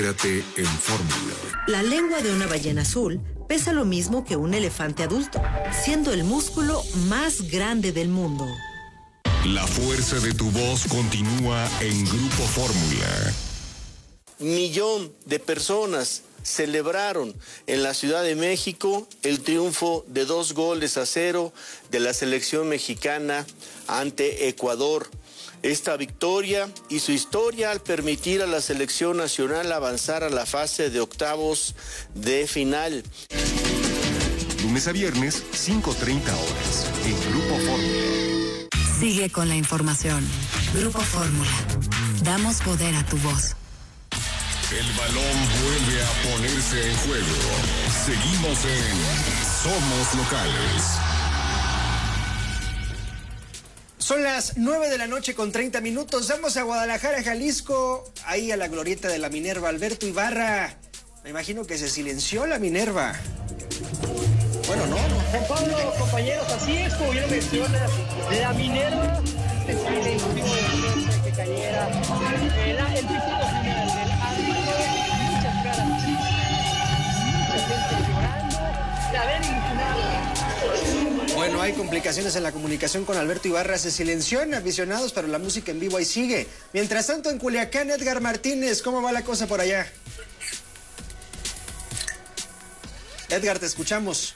Espérate en Fórmula. La lengua de una ballena azul pesa lo mismo que un elefante adulto, siendo el músculo más grande del mundo. La fuerza de tu voz continúa en Grupo Fórmula. 1 millón de personas celebraron en la Ciudad de México el triunfo de 2-0 de la selección mexicana ante Ecuador. Esta victoria hizo historia al permitir a la selección nacional avanzar a la fase de octavos de final. Lunes a viernes, 5:30 horas, en Grupo Fórmula. Sigue con la información. Grupo Fórmula. Damos poder a tu voz. El balón vuelve a ponerse en juego. Seguimos en Somos Locales. Son las 9:30 p.m. Vamos a Guadalajara, Jalisco, ahí a la glorieta de la Minerva. Alberto Ibarra, me imagino que se silenció la Minerva. Bueno, no. Juan Pablo, compañeros, así es como yo menciona, la Minerva se pide el último de que cayera el pitido final del árbitro, muchas caras, mucha gente llorando, de haber ilusionado. Bueno, hay complicaciones en la comunicación con Alberto Ibarra. Se silenció en aficionados, pero la música en vivo ahí sigue. Mientras tanto, en Culiacán, Edgar Martínez, ¿cómo va la cosa por allá? Edgar, te escuchamos.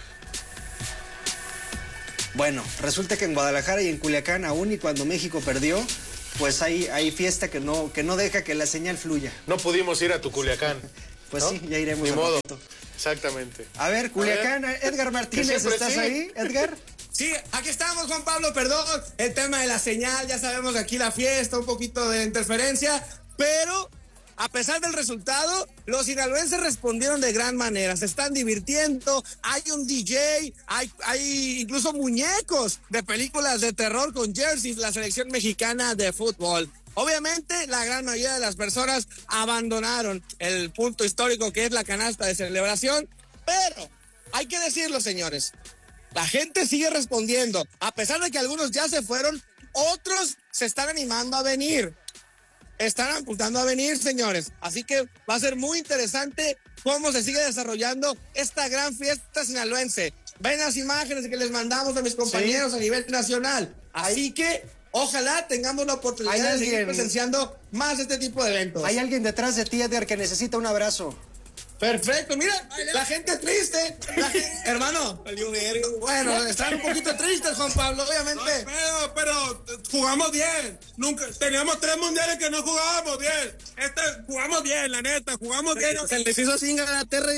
Bueno, resulta que en Guadalajara y en Culiacán, aún y cuando México perdió, pues hay fiesta que no deja que la señal fluya. No pudimos ir a tu Culiacán. Pues ¿no? Sí, ya iremos. Ni modo. Poquito. Exactamente. A ver, Culiacán, Edgar Martínez, ¿estás ahí, Edgar? Sí, aquí estamos, Juan Pablo, perdón, el tema de la señal, ya sabemos aquí la fiesta, un poquito de interferencia, pero a pesar del resultado, los sinaloenses respondieron de gran manera, se están divirtiendo, hay un DJ, hay incluso muñecos de películas de terror con jerseys, la selección mexicana de fútbol. Obviamente, la gran mayoría de las personas abandonaron el punto histórico que es la canasta de celebración, pero hay que decirlo, señores, la gente sigue respondiendo. A pesar de que algunos ya se fueron, otros se están animando a venir. Están apuntando a venir, señores. Así que va a ser muy interesante cómo se sigue desarrollando esta gran fiesta sinaloense. Ven las imágenes que les mandamos a mis compañeros a nivel nacional. Así que ojalá tengamos la oportunidad de seguir presenciando más este tipo de eventos. Hay alguien detrás de ti, Edgar, que necesita un abrazo. Perfecto, mira, la gente triste. Hermano, bueno, están un poquito tristes, Juan Pablo, obviamente. No, pero jugamos bien. Nunca teníamos 3 mundiales que no jugábamos bien. Jugamos bien, la neta, jugamos bien. Se les hizo así en Inglaterra,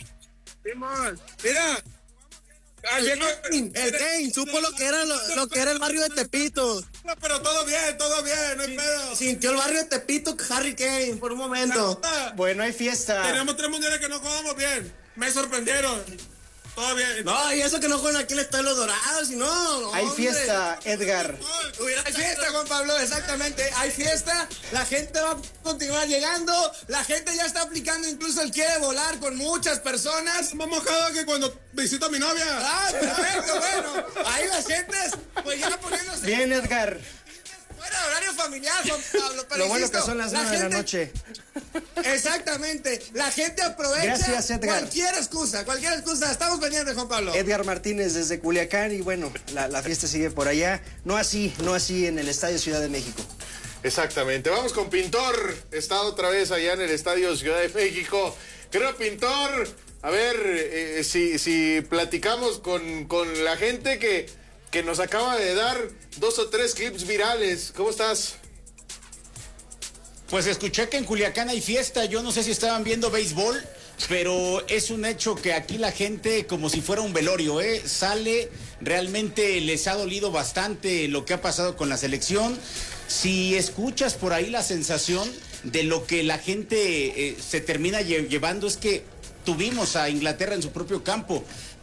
Mira. El Kane supo lo que era el barrio de Tepito. No, pero todo bien, no hay pedo. Sintió el barrio de Tepito Harry Kane por un momento. Bueno, hay fiesta. Teníamos 3 mundiales que no jugábamos bien. Me sorprendieron. Todo bien. No, y eso que no juegan aquí en el Estadio Los Dorados, y no. Hay fiesta, Edgar. Hay fiesta, Juan Pablo, exactamente. Hay fiesta, la gente va a continuar llegando, la gente ya está aplicando incluso el quiere volar con muchas personas. Más mojado que cuando visito a mi novia. Ah, perfecto, bueno. Ahí las gentes, pues ya poniéndose. Bien, Edgar. Fuera de horario familiar, Juan Pablo, pero lo bueno insisto, que son las 9 de la noche. Exactamente, la gente aprovecha. Gracias, Edgar. Cualquier excusa, estamos pendientes, Juan Pablo. Edgar Martínez desde Culiacán y bueno, la fiesta sigue por allá, no así en el Estadio Ciudad de México. Exactamente, vamos con Pintor, está otra vez allá en el Estadio Ciudad de México. Creo, Pintor, a ver, si platicamos con la gente que nos acaba de dar 2 o 3 clips virales. ¿Cómo estás? Pues escuché que en Culiacán hay fiesta, yo no sé si estaban viendo béisbol, pero es un hecho que aquí la gente, como si fuera un velorio, sale, realmente les ha dolido bastante lo que ha pasado con la selección. Si escuchas por ahí la sensación de lo que la gente se termina llevando es que tuvimos a Inglaterra en su propio campo,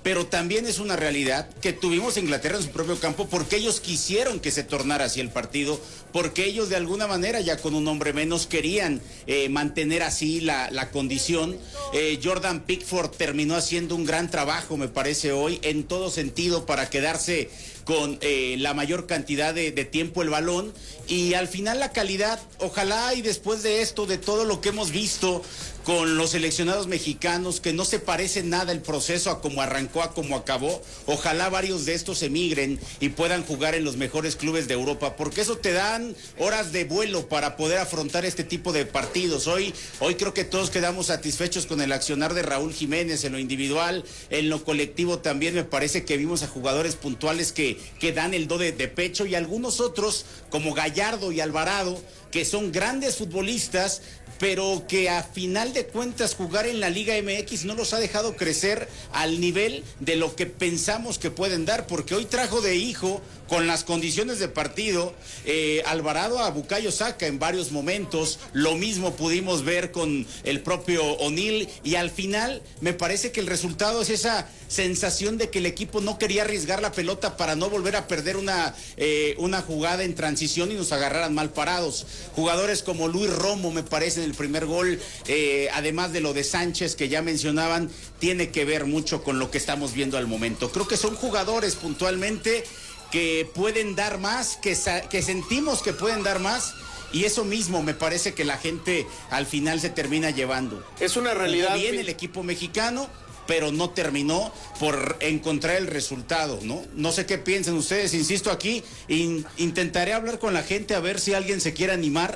pero también es una realidad que tuvimos a Inglaterra en su propio campo porque ellos quisieron que se tornara así el partido, porque ellos de alguna manera ya con un hombre menos querían mantener así la condición. Jordan Pickford terminó haciendo un gran trabajo, me parece hoy, en todo sentido para quedarse con la mayor cantidad de tiempo el balón, y al final la calidad, ojalá y después de esto, de todo lo que hemos visto con los seleccionados mexicanos, que no se parece nada el proceso a cómo arrancó, a cómo acabó, ojalá varios de estos emigren y puedan jugar en los mejores clubes de Europa, porque eso te dan horas de vuelo para poder afrontar este tipo de partidos. Hoy creo que todos quedamos satisfechos con el accionar de Raúl Jiménez en lo individual, en lo colectivo también me parece que vimos a jugadores puntuales que dan el do de pecho, y algunos otros como Gallardo y Alvarado, que son grandes futbolistas, pero que a final de cuentas jugar en la Liga MX no los ha dejado crecer al nivel de lo que pensamos que pueden dar, porque hoy trajo de hijo con las condiciones de partido Alvarado a Bukayo Saka en varios momentos, lo mismo pudimos ver con el propio O'Neal, y al final me parece que el resultado es esa sensación de que el equipo no quería arriesgar la pelota para no volver a perder una jugada en transición y nos agarraran mal parados. Jugadores como Luis Romo, me parece, en el primer gol, además de lo de Sánchez que ya mencionaban, tiene que ver mucho con lo que estamos viendo al momento. Creo que son jugadores puntualmente que pueden dar más, que sentimos que pueden dar más, y eso mismo me parece que la gente al final se termina llevando. Es una realidad. Jugó bien el equipo mexicano, pero no terminó por encontrar el resultado, ¿no? No sé qué piensan ustedes, insisto aquí, intentaré hablar con la gente a ver si alguien se quiere animar.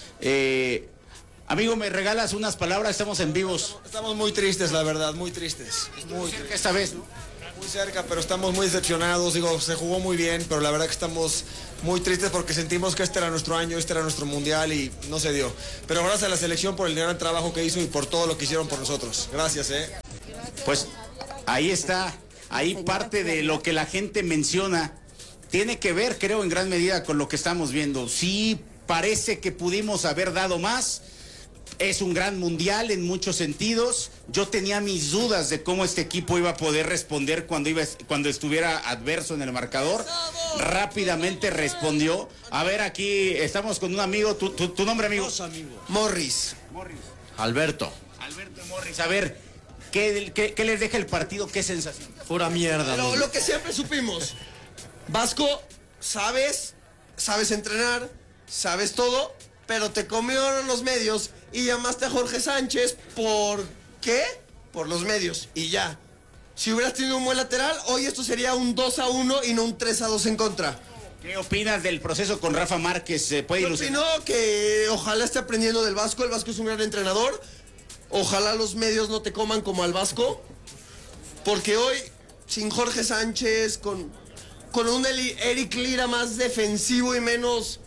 Amigo, ¿me regalas unas palabras? Estamos en vivos. Estamos muy tristes, la verdad, muy tristes. Muy cerca esta vez, ¿no? Muy cerca, pero estamos muy decepcionados. Digo, se jugó muy bien, pero la verdad que estamos muy tristes porque sentimos que este era nuestro año, este era nuestro mundial y no se dio. Pero gracias a la selección por el gran trabajo que hizo y por todo lo que hicieron por nosotros. Gracias, Pues ahí está, ahí parte de lo que la gente menciona. Tiene que ver, creo, en gran medida con lo que estamos viendo. Sí, parece que pudimos haber dado más. Es un gran mundial en muchos sentidos. Yo tenía mis dudas de cómo este equipo iba a poder responder cuando estuviera adverso en el marcador. Rápidamente respondió. A ver, aquí estamos con un amigo. ¿Tu nombre, amigo? Morris. Alberto Morris. A ver, ¿qué les deja el partido? ¿Qué sensación? Pura mierda. Lo que siempre supimos. Vasco, sabes entrenar, sabes todo, pero te comieron los medios y llamaste a Jorge Sánchez. ¿Por qué? Por los medios y ya. Si hubieras tenido un buen lateral, hoy esto sería un 2-1 y no un 3-2 en contra. ¿Qué opinas del proceso con Rafa Márquez? ¿Se puede ilusionar? Opino que ojalá esté aprendiendo del Vasco. El Vasco es un gran entrenador. Ojalá los medios no te coman como al Vasco. Porque hoy, sin Jorge Sánchez, con un Eric Lira más defensivo y menos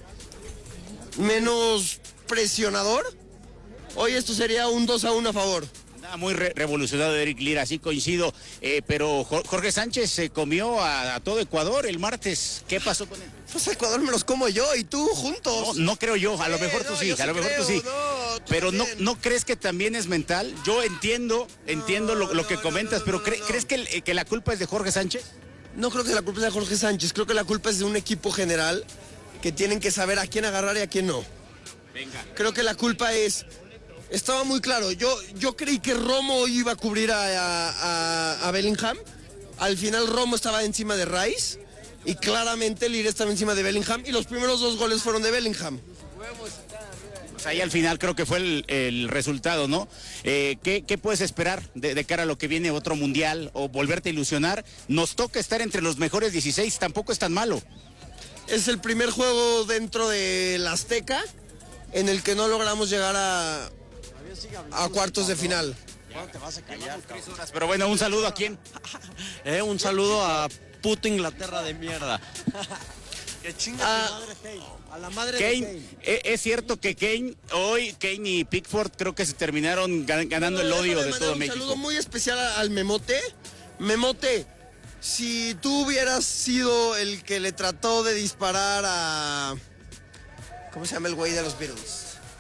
presionador, hoy esto sería un 2-1 a favor. Muy revolucionado Eric Lira, sí coincido, pero Jorge Sánchez se comió a todo Ecuador el martes. ¿Qué pasó con él? Pues a Ecuador me los como yo y tú juntos. No creo yo, a lo mejor tú sí, a lo mejor tú sí. Pero ¿no crees que también es mental? Yo entiendo lo que comentas, pero ¿crees que la culpa es de Jorge Sánchez? No creo que la culpa es de Jorge Sánchez, creo que la culpa es de un equipo general que tienen que saber a quién agarrar y a quién no. Venga. Creo que la culpa estaba muy claro. Yo creí que Romo iba a cubrir a Bellingham. Al final Romo estaba encima de Rice y claramente Lira estaba encima de Bellingham y los primeros 2 goles fueron de Bellingham. Pues ahí al final creo que fue el resultado, ¿no? ¿Qué puedes esperar de cara a lo que viene, otro mundial o volverte a ilusionar? Nos toca estar entre los mejores 16, tampoco es tan malo. Es el primer juego dentro del Azteca en el que no logramos llegar a cuartos de final. Te vas a callar, pero bueno, un saludo a quién. Un saludo a puto Inglaterra de mierda. Que chinga tu madre, Kane. A la madre Kane, de Kane. Es cierto que Kane y Pickford creo que se terminaron ganando el odio de todo México. Un saludo muy especial al Memote. Memote, si tú hubieras sido el que le trató de disparar a... ¿Cómo se llama el güey de los Beatles?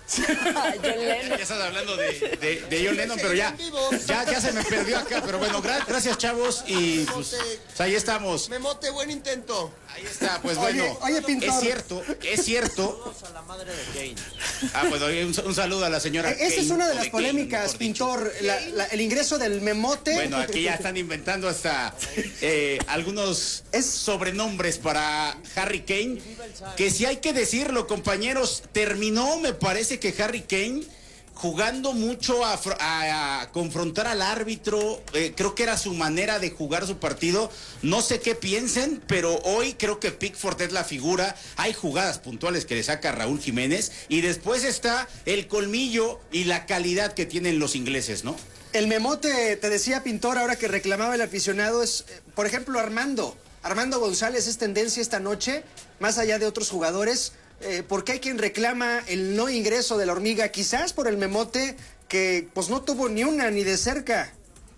John Lennon. Ya estás hablando de John Lennon, pero ya se me perdió acá. Pero bueno, gracias, chavos. Y pues ahí estamos. Memote, buen intento. Ahí está, pues bueno. Oye, Pintor. Es cierto. A la madre de Kane. Pues un saludo a la señora Esa Kane, es una de las Kane, polémicas, Pintor. El ingreso del Memote. Bueno, aquí ya están inventando hasta algunos sobrenombres para Harry Kane, que si hay que decirlo, compañeros, terminó, me parece que Harry Kane jugando mucho a confrontar al árbitro. Creo que era su manera de jugar su partido. No sé qué piensen, pero hoy creo que Pickford es la figura. Hay jugadas puntuales que le saca Raúl Jiménez, y después está el colmillo y la calidad que tienen los ingleses, ¿no? El Memote, te decía, Pintor, ahora que reclamaba el aficionado, es, por ejemplo, Armando González es tendencia esta noche, más allá de otros jugadores, porque hay quien reclama el no ingreso de la Hormiga, quizás por el Memote, que pues no tuvo ni una ni de cerca.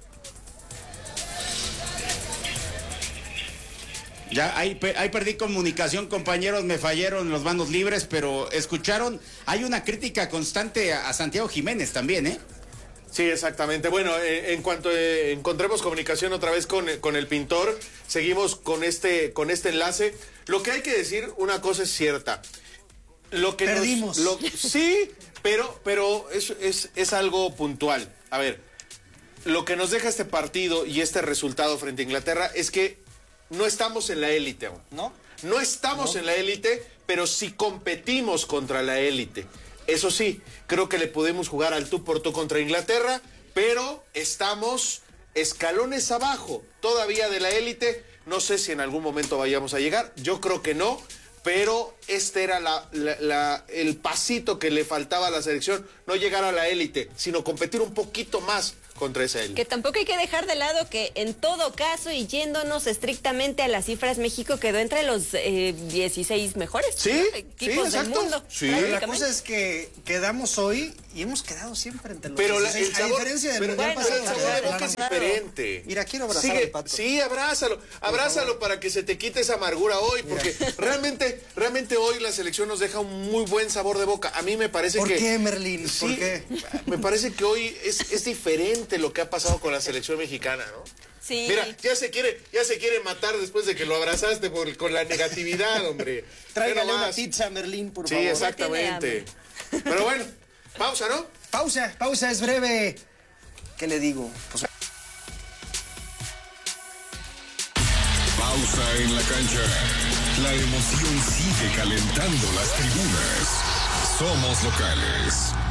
Ya ahí perdí comunicación, compañeros, me fallaron los manos libres, pero escucharon, hay una crítica constante a Santiago Jiménez también, ¿eh? Sí, exactamente. Bueno, en cuanto encontremos comunicación otra vez con el Pintor, seguimos con este enlace. Lo que hay que decir, una cosa es cierta. Lo que perdimos. Sí, pero es algo puntual. A ver, lo que nos deja este partido y este resultado frente a Inglaterra es que no estamos en la élite aún. No estamos en la élite, pero sí competimos contra la élite. Eso sí, creo que le podemos jugar al tú por tú contra Inglaterra, pero estamos escalones abajo todavía de la élite. No sé si en algún momento vayamos a llegar, yo creo que no, pero este era el pasito que le faltaba a la selección, no llegar a la élite, sino competir un poquito más contra esa élite. Que tampoco hay que dejar de lado que en todo caso, y yéndonos estrictamente a las cifras, México quedó entre los 16 mejores equipos del mundo. Sí. La cosa es que quedamos hoy y hemos quedado siempre entre los 16, el sabor, a diferencia del mundial pasado. El sabor de boca es diferente. Mira, quiero abrazar al Pato. Sí, abrázalo para que se te quite esa amargura hoy, porque realmente hoy la selección nos deja un muy buen sabor de boca. A mí me parece ¿Por qué, Merlín? Sí, ¿Por qué? Me parece que hoy es diferente lo que ha pasado con la selección mexicana, ¿no? Sí. Mira, ya se quiere matar después de que lo abrazaste con la negatividad, hombre. Tráigale una pizza, Merlín, por favor. Sí, exactamente. Pero bueno, pausa, ¿no? Pausa, es breve. ¿Qué le digo? Pues... Pausa en la cancha. La emoción sigue calentando las tribunas. Somos locales.